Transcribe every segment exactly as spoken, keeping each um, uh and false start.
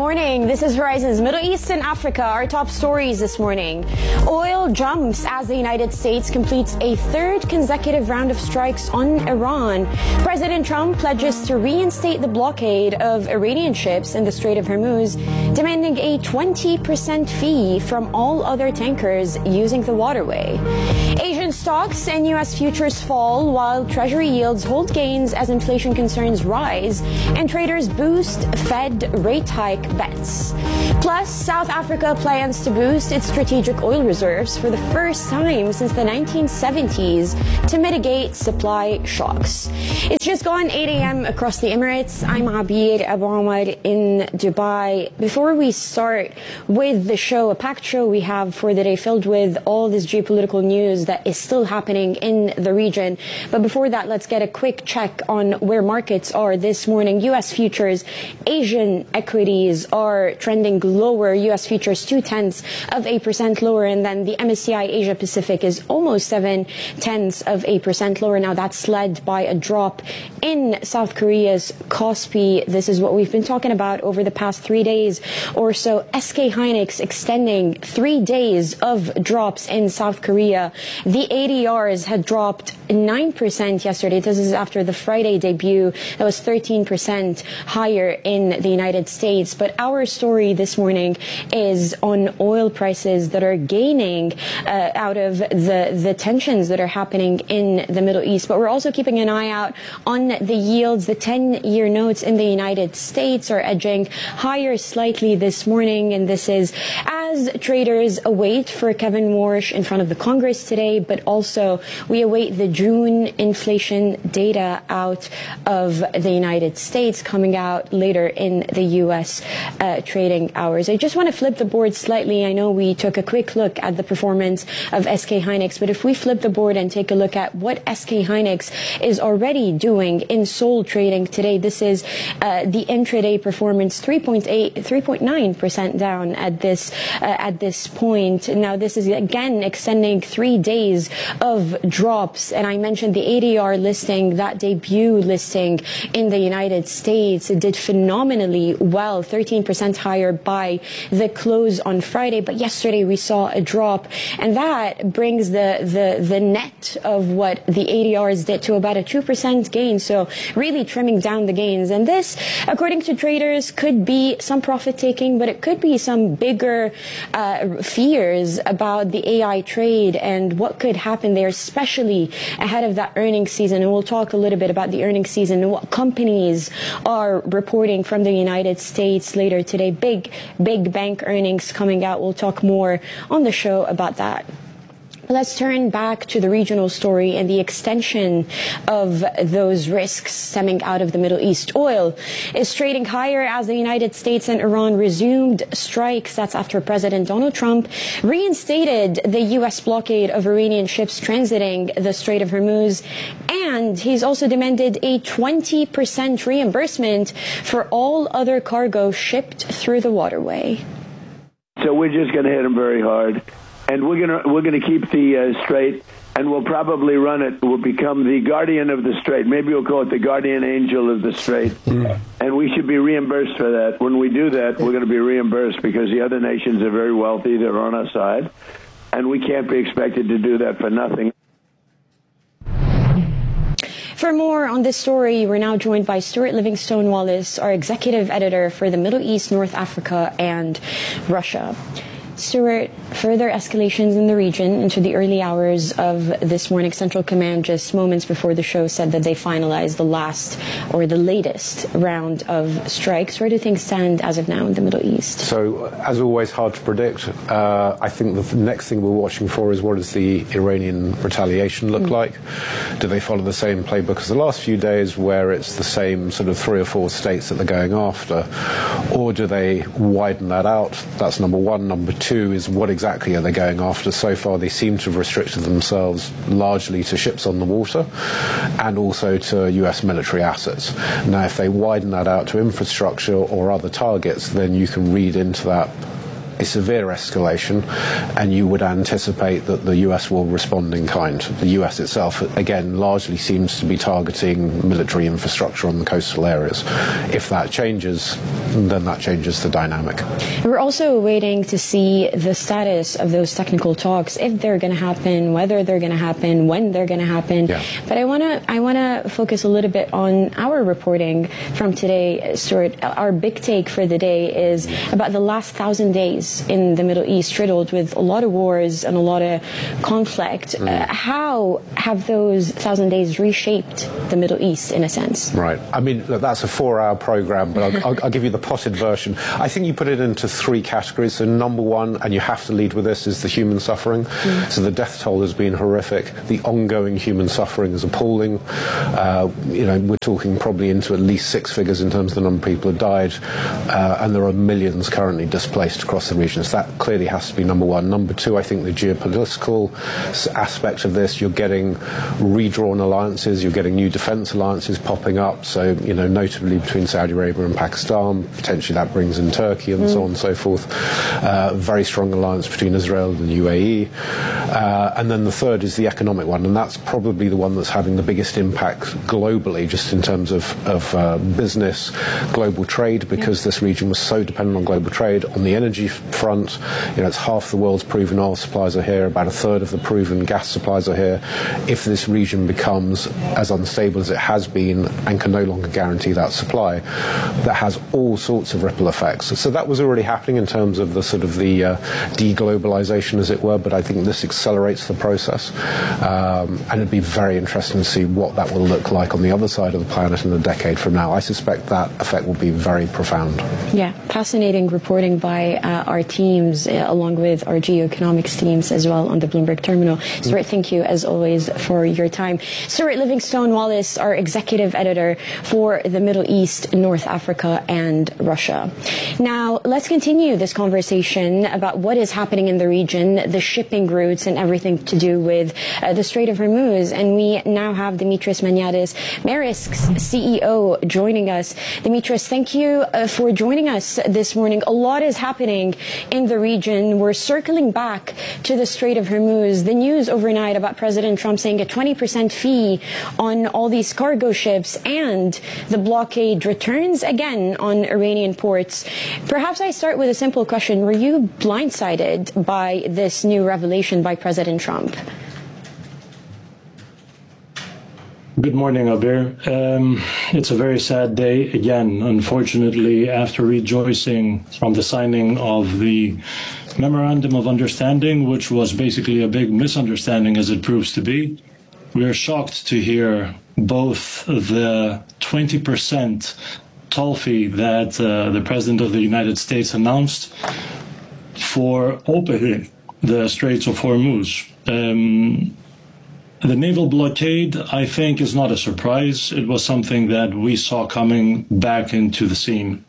morning. This is Verizon's Middle East and Africa. Our top stories this morning. Oil jumps as the United States completes a third consecutive round of strikes on Iran. President Trump pledges to reinstate the blockade of Iranian ships in the Strait of Hormuz, demanding a twenty percent fee from all other tankers using the waterway. Asian stocks and U S futures fall while Treasury yields hold gains as inflation concerns rise and traders boost Fed rate hike bets. Plus, South Africa plans to boost its strategic oil reserves for the first time since the nineteen seventies to mitigate supply shocks. It's just gone eight a.m. across the Emirates. I'm Abir Abu Omar in Dubai. Before we start with the show, a packed show we have for the day filled with all this geopolitical news that is still happening in the region. But before that, let's get a quick check on where markets are this morning. U S futures, Asian equities are trending lower. U S futures two tenths of a percent lower, and then the M S C I Asia Pacific is almost seven tenths of a percent lower. Now that's led by a drop in South Korea's Kospi. This is what we've been talking about over the past three days or so. S K Hynix extending three days of drops in South Korea. The A D Rs had dropped nine percent yesterday. This is after the Friday debut that was thirteen percent higher in the United States. But our story this morning is on oil prices that are gaining uh, out of the, the tensions that are happening in the Middle East. But we're also keeping an eye out on the yields. The ten-year notes in the United States are edging higher slightly this morning, and this is as traders await for Kevin Warsh in front of the Congress today, but also we await the June inflation data out of the United States coming out later in the U S uh, trading hours. I just want to flip the board slightly. I know we took a quick look at the performance of S K Hynix, but if we flip the board and take a look at what S K Hynix is already doing in Seoul trading today, this is uh, the intraday performance, three point eight, three point nine percent down at this uh, at this point. Now this is again extending three days of drops, and I mentioned the A D R listing, that debut listing in the United States. It did phenomenally well, thirteen percent higher by the close on Friday, but yesterday we saw a drop, and that brings the the the net of what the A D Rs did to about a two percent gain, so really trimming down the gains. And this, according to traders, could be some profit taking, but it could be some bigger uh, fears about the A I trade and what could happen there, especially ahead of that earnings season. And we'll talk a little bit about the earnings season and what companies are reporting from the United States later today. Big, big bank earnings coming out. We'll talk more on the show about that. Let's turn back to the regional story and the extension of those risks stemming out of the Middle East. Oil is trading higher as the United States and Iran resumed strikes. That's after President Donald Trump reinstated the U S blockade of Iranian ships transiting the Strait of Hormuz. And he's also demanded a twenty percent reimbursement for all other cargo shipped through the waterway. So we're just going to hit him very hard. And we're gonna we're gonna keep the uh, strait, and we'll probably run it. We'll become the guardian of the strait. Maybe we'll call it the guardian angel of the strait. Mm. And we should be reimbursed for that. When we do that, we're going to be reimbursed because the other nations are very wealthy. They're on our side, and we can't be expected to do that for nothing. For more on this story, we're now joined by Stuart Livingstone Wallace, our executive editor for the Middle East, North Africa, and Russia. Stuart, further escalations in the region into the early hours of this morning. Central Command just moments before the show said that they finalized the last or the latest round of strikes. Where do things stand as of now in the Middle East? So, as always, hard to predict. Uh, I think the next thing we're watching for is what does the Iranian retaliation look mm. like? Do they follow the same playbook as the last few days where it's the same sort of three or four states that they're going after? Or do they widen that out? That's number one. Number two. Two is what exactly are they going after? So far they seem to have restricted themselves largely to ships on the water and also to U S military assets. Now if they widen that out to infrastructure or other targets, then you can read into that a severe escalation, and you would anticipate that the U S will respond in kind. The U S itself, again, largely seems to be targeting military infrastructure on the coastal areas. If that changes, then that changes the dynamic. We're also waiting to see the status of those technical talks, if they're going to happen, whether they're going to happen, when they're going to happen. Yeah. But I want to I want to focus a little bit on our reporting from today, Stuart. Our big take for the day is about the last thousand days in the Middle East, riddled with a lot of wars and a lot of conflict. Mm. Uh, how have those thousand days reshaped the Middle East, in a sense? Right. I mean, look, that's a four-hour program, but I'll, I'll, I'll give you the potted version. I think you put it into three categories. So number one, and you have to lead with this, is the human suffering. Mm. So the death toll has been horrific. The ongoing human suffering is appalling. Uh, you know, we're talking probably into at least six figures in terms of the number of people who died, uh, and there are millions currently displaced across the region. So that clearly has to be number one. Number two, I think the geopolitical aspect of this, you're getting redrawn alliances, you're getting new defense alliances popping up. So, you know, notably between Saudi Arabia and Pakistan, potentially that brings in Turkey and mm. so on and so forth. Uh, very strong alliance between Israel and the U A E. Uh, and then the third is the economic one, and that's probably the one that's having the biggest impact globally, just in terms of, of uh, business, global trade, because yeah. this region was so dependent on global trade. On the energy front, you know, it's half the world's proven oil supplies are here, about a third of the proven gas supplies are here. If this region becomes as unstable as it has been and can no longer guarantee that supply, that has all sorts of ripple effects. So that was already happening in terms of the sort of the uh, deglobalization, as it were, but I think this accelerates the process, um, and it'd be very interesting to see what that will look like on the other side of the planet in a decade from now. I suspect that effect will be very profound. Yeah, fascinating reporting by uh, our teams, uh, along with our geoeconomics teams as well on the Bloomberg terminal. Stuart, thank you as always for your time. Stuart Livingstone-Wallace, our executive editor for the Middle East, North Africa, and Russia. Now, let's continue this conversation about what is happening in the region, the shipping routes, and everything to do with uh, the Strait of Hormuz. And we now have Dimitris Maniadis, Maersk's C E O, joining us. Dimitris, thank you uh, for joining us this morning. A lot is happening in the region. We're circling back to the Strait of Hormuz. The news overnight about President Trump saying a twenty percent fee on all these cargo ships, and the blockade returns again on Iranian ports. Perhaps I start with a simple question. Were you blindsided by this new revelation by President Trump? Good morning, Abir. Um, it's a very sad day. Again, unfortunately, after rejoicing from the signing of the Memorandum of Understanding, which was basically a big misunderstanding as it proves to be, we are shocked to hear both the twenty percent toll fee that uh, the President of the United States announced for opening the Straits of Hormuz. Um, The naval blockade, I think, is not a surprise. It was something that we saw coming back into the scene.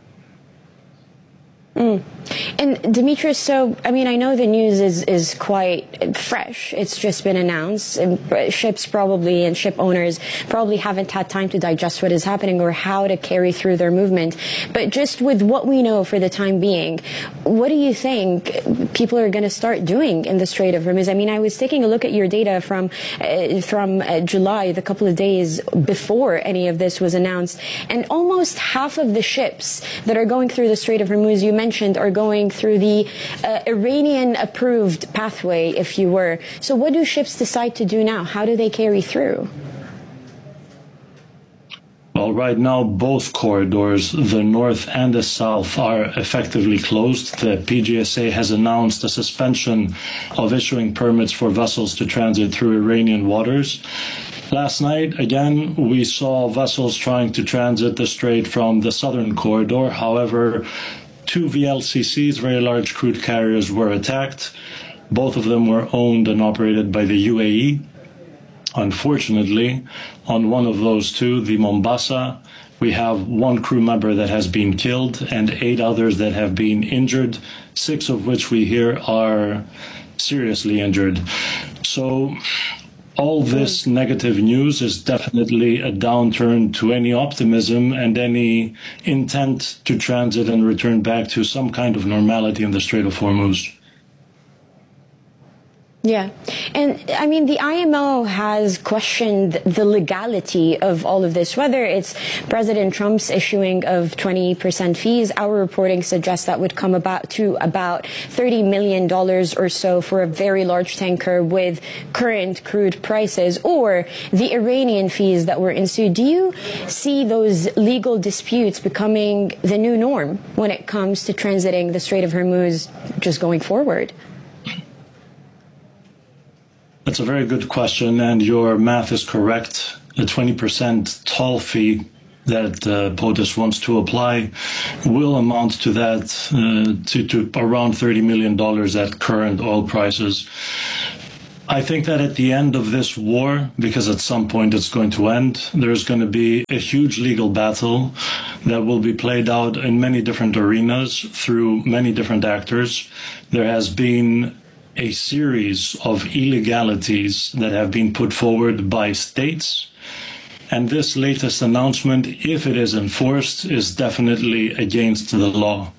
Mm. And Dimitris, so, I mean, I know the news is, is quite fresh. It's just been announced. And ships probably and ship owners probably haven't had time to digest what is happening or how to carry through their movement. But just with what we know for the time being, what do you think people are going to start doing in the Strait of Hormuz? I mean, I was taking a look at your data from, uh, from uh, July, the couple of days before any of this was announced. And almost half of the ships that are going through the Strait of Hormuz, you mentioned, are going through the uh, Iranian-approved pathway, if you were. So what do ships decide to do now? How do they carry through? Well, right now, both corridors, the north and the south, are effectively closed. The P G S A has announced a suspension of issuing permits for vessels to transit through Iranian waters. Last night, again, we saw vessels trying to transit the strait from the southern corridor. However, two V L C Cs, very large crude carriers, were attacked. Both of them were owned and operated by the U A E. Unfortunately, on one of those two, the Mombasa, we have one crew member that has been killed and eight others that have been injured, six of which we hear are seriously injured. So all this negative news is definitely a downturn to any optimism and any intent to transit and return back to some kind of normality in the Strait of Hormuz. Yeah. And I mean, the I M O has questioned the legality of all of this, whether it's President Trump's issuing of twenty percent fees. Our reporting suggests that would come about to about thirty million dollars or so for a very large tanker with current crude prices, or the Iranian fees that were ensued. Do you see those legal disputes becoming the new norm when it comes to transiting the Strait of Hormuz just going forward? That's a very good question, and your math is correct. A twenty percent toll fee that uh, POTUS wants to apply will amount to that, uh, to, to around thirty million dollars at current oil prices. I think that at the end of this war, because at some point it's going to end, there's going to be a huge legal battle that will be played out in many different arenas through many different actors. There has been a series of illegalities that have been put forward by states. And this latest announcement, if it is enforced, is definitely against the law.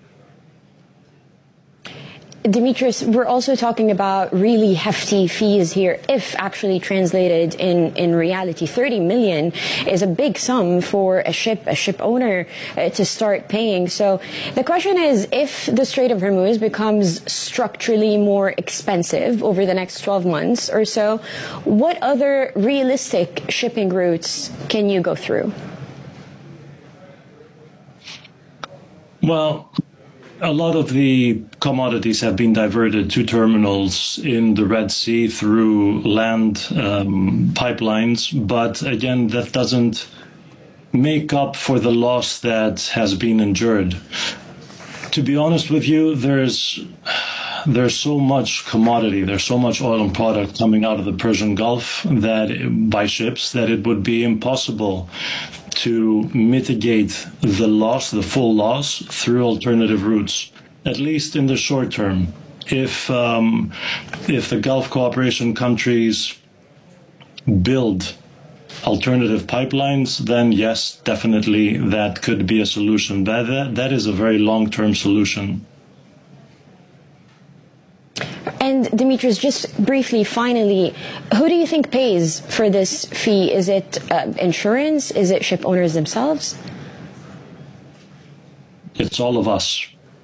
Dimitris, we're also talking about really hefty fees here, if actually translated in, in reality. thirty million is a big sum for a ship, a ship owner uh, to start paying. So the question is, if the Strait of Hormuz becomes structurally more expensive over the next twelve months or so, what other realistic shipping routes can you go through? Well, a lot of the commodities have been diverted to terminals in the Red Sea through land um, pipelines. But again, that doesn't make up for the loss that has been endured. To be honest with you, there's there's so much commodity, there's so much oil and product coming out of the Persian Gulf that by ships that it would be impossible to mitigate the loss, the full loss, through alternative routes, at least in the short term. If um, if the Gulf cooperation countries build alternative pipelines, then yes, definitely that could be a solution. That that, that is a very long-term solution. And Dimitris, just briefly, finally, who do you think pays for this fee? Is it uh, insurance? Is it ship owners themselves? It's all of us.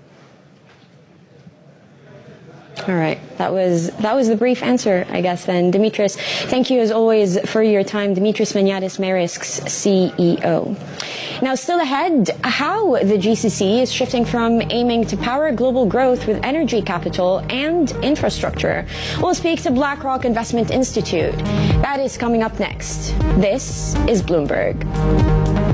All right. That was that was the brief answer, I guess, then. Dimitris, thank you as always for your time. Dimitris Maniatis, Maersk's C E O. Now, still ahead, how the G C C is shifting from aiming to power global growth with energy capital and infrastructure. We'll speak to BlackRock Investment Institute. That is coming up next. This is Bloomberg.